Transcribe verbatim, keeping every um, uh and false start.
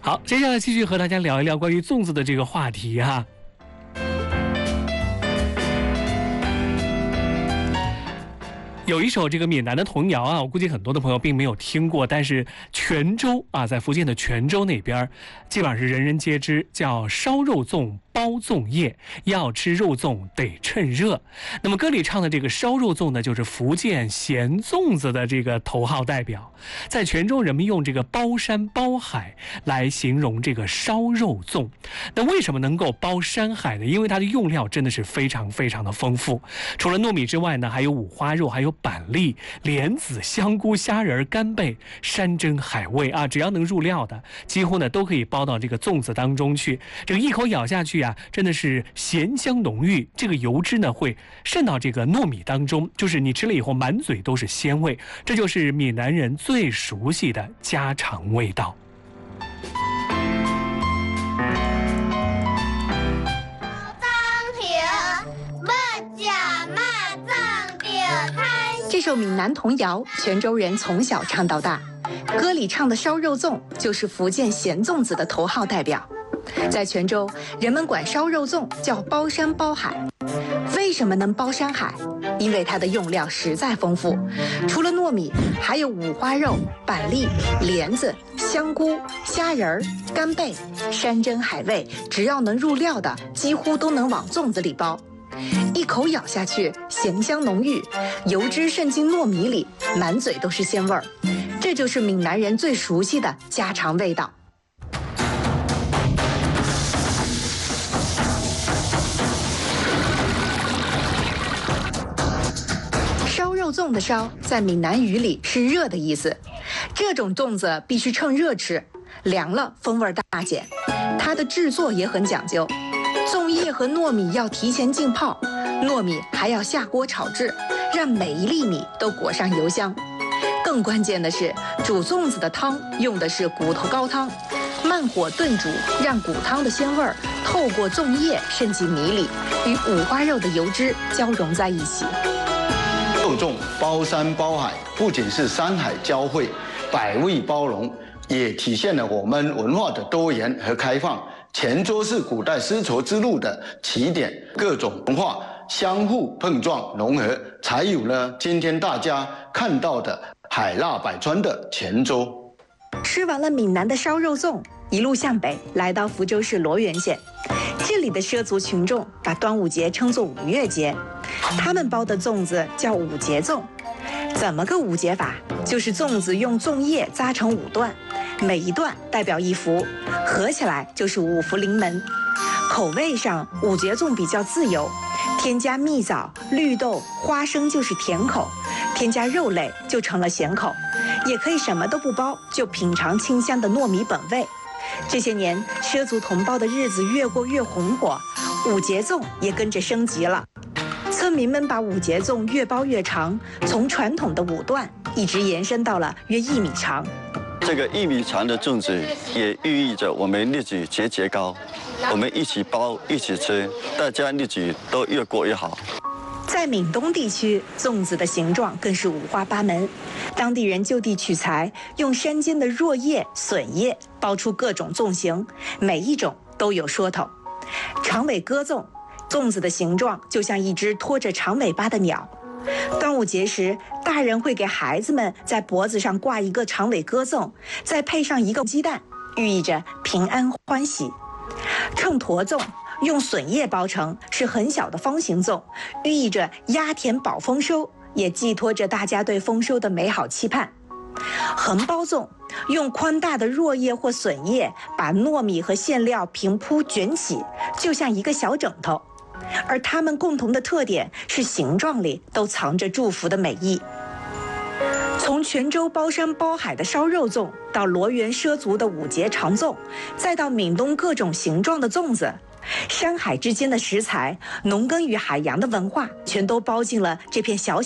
好，接下来继续和大家聊一聊关于粽子的这个话题哈。有一首这个闽南的童谣啊，我估计很多的朋友并没有听过，但是泉州啊，在福建的泉州那边，基本上是人人皆知，叫烧肉粽包粽叶，要吃肉粽得趁热。那么歌里唱的这个烧肉粽呢，就是福建咸粽子的这个头号代表。在泉州，人们用这个包山包海来形容这个烧肉粽。那为什么能够包山海呢？因为它的用料真的是非常非常的丰富。除了糯米之外呢，还有五花肉，还有板栗、莲子、香菇、虾仁、干贝、山珍海味啊，只要能入料的，几乎呢都可以包到这个粽子当中去。这个一口咬下去啊，真的是咸香浓郁，这个油脂呢会渗到这个糯米当中，就是你吃了以后满嘴都是鲜味，这就是闽南人最熟悉的家常味道。 这首闽南童谣，泉州人从小唱到大。歌里唱的烧肉粽就是福建咸粽子的头号代表。在泉州，人们管烧肉粽叫包山包海。为什么能包山海？因为它的用料实在丰富，除了糯米，还有五花肉、板栗、莲子、香菇、虾仁、干贝、山珍海味，只要能入料的，几乎都能往粽子里包。一口咬下去，咸香浓郁，油脂渗进糯米里，满嘴都是鲜味儿。这就是闽南人最熟悉的家常味道。烧肉粽的烧，在闽南语里是热的意思。这种粽子必须趁热吃，凉了风味大减。它的制作也很讲究。粽叶和糯米要提前浸泡，糯米还要下锅炒制，让每一粒米都裹上油香。更关键的是，煮粽子的汤用的是骨头高汤，慢火炖煮，让骨汤的鲜味儿透过粽叶渗进米里，与五花肉的油脂交融在一起。 肉粽包山包海，不仅是山海交汇，百味包容，也体现了我们文化的多元和开放。泉州是古代丝绸之路的起点，各种文化相互碰撞融合，才有了今天大家看到的海纳百川的泉州。 吃完了闽南的烧肉粽，一路向北来到福州市罗源县，这里的畲族群众把端午节称作五月节，他们包的粽子叫五节粽。怎么个五节法？就是粽子用粽叶扎成五段，每一段代表一福，合起来就是五福临门。口味上，五节粽比较自由，添加蜜枣、绿豆、花生就是甜口，添加肉类就成了咸口，也可以什么都不包，就品尝清香的糯米本味。这些年，畲族同胞的日子越过越红火，五节粽也跟着升级了。村民们把五节粽越包越长，从传统的五段一直延伸到了约一米长。 这个一米长的粽子也寓意着我们日子节节高，我们一起包一起吃，大家日子都越过越好。 在闽东地区，粽子的形状更是五花八门，当地人就地取材，用山间的箬叶、笋叶包出各种粽形，每一种都有说头。长尾鸽粽，粽子的形状就像一只拖着长尾巴的鸟。端午节时，大人会给孩子们在脖子上挂一个长尾鸽粽，再配上一个鸡蛋，寓意着平安欢喜。秤砣粽用笋叶包成，是很小的方形粽，寓意着鸭田保丰收，也寄托着大家对丰收的美好期盼。横包粽用宽大的箬叶或笋叶把糯米和馅料平铺卷起，就像一个小枕头，而它们共同的特点是形状里都藏着祝福的美意。从泉州包山包海的烧肉粽，到罗源畲族的五节长粽，再到闽东各种形状的粽子，山海之间的食材、农耕与海洋的文化，全都包进了这片小